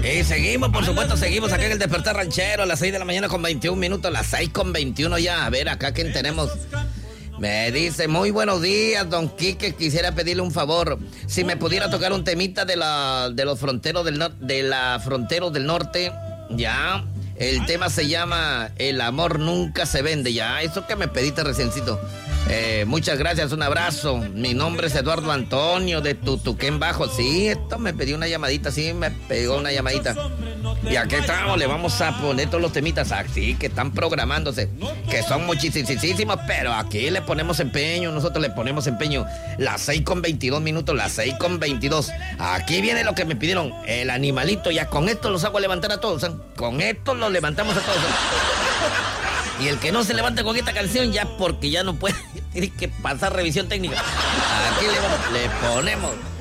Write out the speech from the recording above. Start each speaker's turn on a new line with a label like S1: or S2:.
S1: Y seguimos, por supuesto, seguimos acá en el Despertar Ranchero a las 6 de la mañana con 21 minutos, las 6 con 21 ya. A ver, acá quién tenemos. Me dice, muy buenos días, don Quique, quisiera pedirle un favor. Si me pudiera tocar un temita de los fronteros del norte, ya. El tema se llama El amor nunca se vende, ya. Eso que me pediste reciencito. Muchas gracias, un abrazo. Mi nombre es Eduardo Antonio de Tutuquén Bajo. Sí, esto me pidió una llamadita, sí, me pegó una llamadita. Y aquí estamos, le vamos a poner todos los temitas así que están programándose, que son muchísimos, pero aquí le ponemos empeño, nosotros le ponemos empeño. Las 6 con 22 minutos, las 6 con 22. Aquí viene lo que me pidieron, el animalito, ya con esto los hago levantar a todos, ¿eh? Con esto los levantamos a todos, ¿eh? Y el que no se levante con esta canción ya porque ya no puede, tiene que pasar revisión técnica. Aquí le ponemos